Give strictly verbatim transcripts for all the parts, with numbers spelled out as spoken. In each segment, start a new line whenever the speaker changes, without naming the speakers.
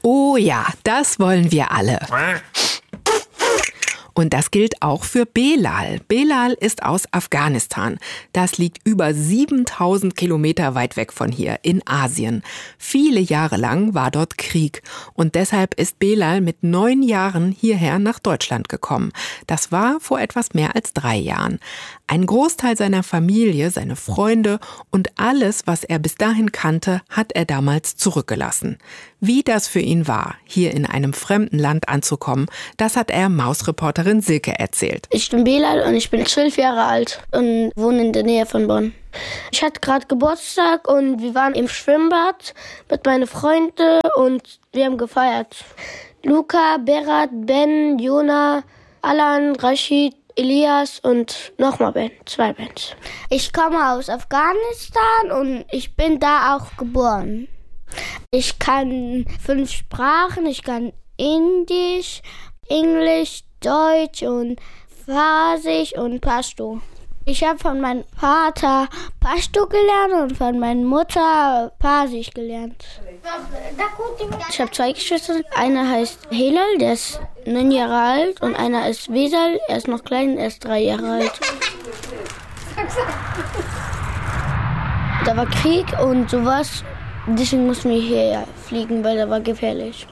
Oh ja, das wollen wir alle. Und das gilt auch für Belal. Belal ist aus Afghanistan. Das liegt über siebentausend Kilometer weit weg von hier, in Asien. Viele Jahre lang war dort Krieg. Und deshalb ist Belal mit neun Jahren hierher nach Deutschland gekommen. Das war vor etwas mehr als drei Jahren. Ein Großteil seiner Familie, seine Freunde und alles, was er bis dahin kannte, hat er damals zurückgelassen. Wie das für ihn war, hier in einem fremden Land anzukommen, das hat er Mausreporterin Silke erzählt.
Ich bin Belal und ich bin zwölf Jahre alt und wohne in der Nähe von Bonn. Ich hatte gerade Geburtstag und wir waren im Schwimmbad mit meinen Freunden und wir haben gefeiert. Luca, Berat, Ben, Jona, Alan, Rashid, Elias und nochmal Ben, zwei Bands. Ich komme aus Afghanistan und ich bin da auch geboren. Ich kann fünf Sprachen, ich kann Indisch, Englisch, Deutsch und Farsisch und Pashto. Ich habe von meinem Vater Pashto gelernt und von meiner Mutter Parsisch gelernt. Ich habe zwei Geschwister. Einer heißt Helal, der ist neun Jahre alt. Und einer ist Wesal, er ist noch klein, er ist drei Jahre alt. Da war Krieg und sowas. Deswegen mussten wir hierher fliegen, weil da war gefährlich.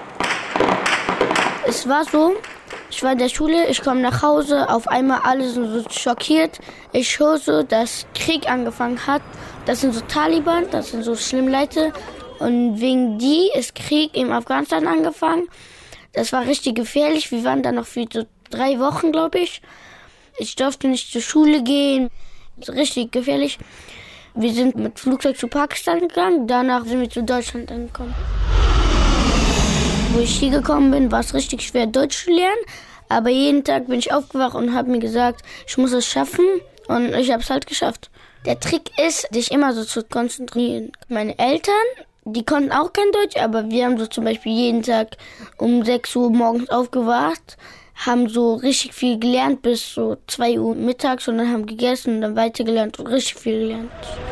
Es war so, ich war in der Schule, ich komme nach Hause, auf einmal alle sind so schockiert. Ich höre so, dass Krieg angefangen hat. Das sind so Taliban, das sind so schlimme Leute. Und wegen die ist Krieg in Afghanistan angefangen. Das war richtig gefährlich. Wir waren da noch für so drei Wochen, glaube ich. Ich durfte nicht zur Schule gehen. Richtig gefährlich. Wir sind mit Flugzeug zu Pakistan gegangen. Danach sind wir zu Deutschland angekommen. Wo ich hier gekommen bin, war es richtig schwer, Deutsch zu lernen. Aber jeden Tag bin ich aufgewacht und habe mir gesagt, ich muss es schaffen. Und ich habe es halt geschafft. Der Trick ist, dich immer so zu konzentrieren. Meine Eltern, die konnten auch kein Deutsch, aber wir haben so zum Beispiel jeden Tag um sechs Uhr morgens aufgewacht, haben so richtig viel gelernt bis so zwei Uhr mittags und dann haben gegessen und dann weitergelernt und richtig viel gelernt.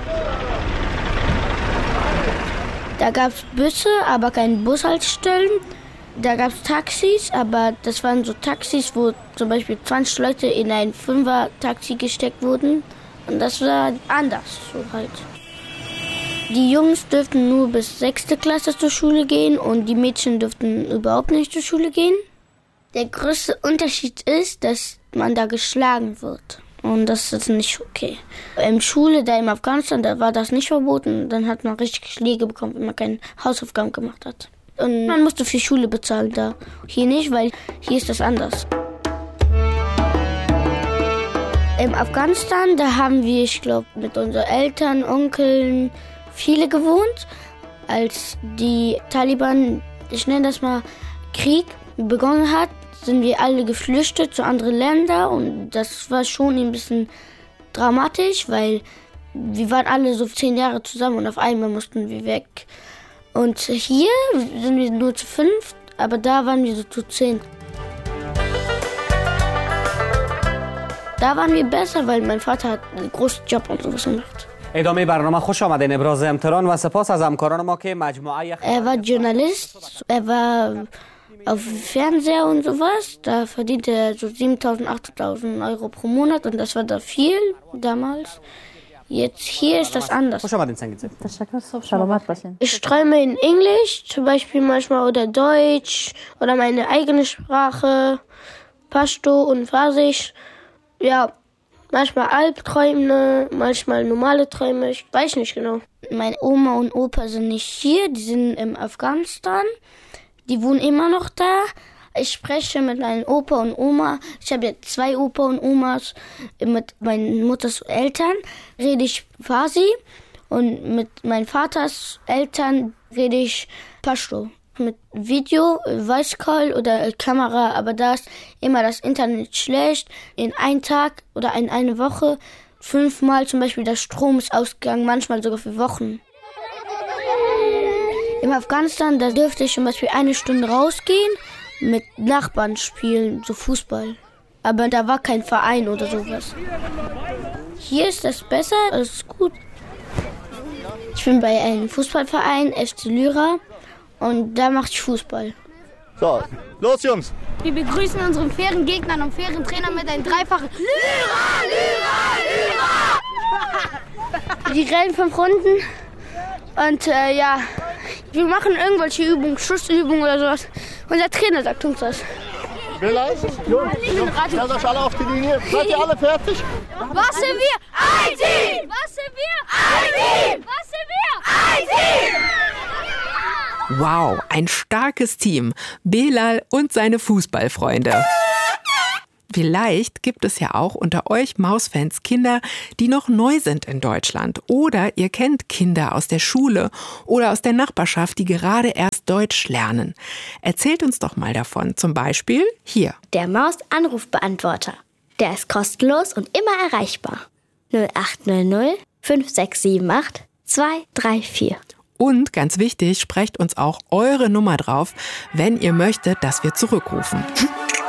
Da gab es Busse, aber keine Bushaltestellen. Da gab es Taxis, aber das waren so Taxis, wo zum Beispiel zwanzig Leute in ein Fünfer-Taxi gesteckt wurden. Und das war anders, so halt. Die Jungs dürften nur bis sechste Klasse zur Schule gehen und die Mädchen dürften überhaupt nicht zur Schule gehen. Der größte Unterschied ist, dass man da geschlagen wird. Und das ist nicht okay. In Schule, da in Afghanistan, da war das nicht verboten. Dann hat man richtig Schläge bekommen, wenn man keine Hausaufgaben gemacht hat. Und man musste für Schule bezahlen da. Hier nicht, weil hier ist das anders. In Afghanistan, da haben wir, ich glaube, mit unseren Eltern, Onkeln, viele gewohnt. Als die Taliban, ich nenne das mal Krieg, begonnen hat, sind wir alle geflüchtet zu anderen Ländern. Und das war schon ein bisschen dramatisch, weil wir waren alle so zehn Jahre zusammen und auf einmal mussten wir weg. Und hier sind wir nur zu fünf, aber da waren wir so zu zehn. Da waren wir besser, weil mein Vater hat einen großen Job und sowas gemacht.
ادامه برنامه خوش آمدین. ابراز امتنان و سپاس از همکاران ما که مجموعه
Er war Journalist, er war auf Fernseher und sowas. Da verdiente er so siebentausend, achttausend Euro pro Monat und das war da viel damals. Jetzt hier ist das anders.
خوش آمدین سنگیزه.
تشکر صبح سلامت باشین.
Ich träume in Englisch, zum Beispiel manchmal, oder Deutsch oder meine eigene Sprache, Pashto und Farsisch. Ja, manchmal Albträume, manchmal normale Träume, ich weiß nicht genau. Meine Oma und Opa sind nicht hier, die sind in Afghanistan. Die wohnen immer noch da. Ich spreche mit meinen Opa und Oma. Ich habe jetzt zwei Opa und Omas. Mit meinen Mutters Eltern rede ich Farsi. Und mit meinen Vaters Eltern rede ich Pashto. Mit Video, Voice Call oder Kamera. Aber da ist immer das Internet schlecht. In einem Tag oder in einer Woche fünfmal zum Beispiel der Strom ist ausgegangen. Manchmal sogar für Wochen. In Afghanistan, da dürfte ich zum Beispiel eine Stunde rausgehen, mit Nachbarn spielen, so Fußball. Aber da war kein Verein oder sowas. Hier ist das besser, das ist gut. Ich bin bei einem Fußballverein, F C Lyra. und da mache ich Fußball.
So, los Jungs!
Wir begrüßen unseren fairen Gegnern und fairen Trainer mit einem dreifachen Lyra, Lyra, Lyra! Die rennen fünf Runden und äh, ja, wir machen irgendwelche Übungen, Schussübungen oder sowas. Unser Trainer sagt uns das.
Belal, Jungs, Jungs, stellt euch alle auf die Linie. Seid ihr alle fertig?
Was sind wir? Ein Team! Was sind wir? Ein Team! Was sind wir? Ein Team!
Wow, ein starkes Team. Belal und seine Fußballfreunde. Vielleicht gibt es ja auch unter euch Mausfans Kinder, die noch neu sind in Deutschland. Oder ihr kennt Kinder aus der Schule oder aus der Nachbarschaft, die gerade erst Deutsch lernen. Erzählt uns doch mal davon. Zum Beispiel hier.
Der Maus-Anrufbeantworter. Der ist kostenlos und immer erreichbar. null acht null null fünf sechs sieben acht zwei drei vier.
Und ganz wichtig, sprecht uns auch eure Nummer drauf, wenn ihr möchtet, dass wir zurückrufen.